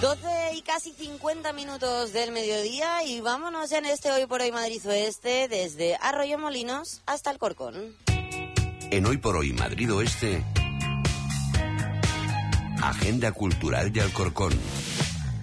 12 y casi 50 minutos del mediodía y vámonos en este Hoy por Hoy Madrid Oeste desde Arroyomolinos hasta Alcorcón. En Hoy por Hoy Madrid Oeste, Agenda Cultural de Alcorcón.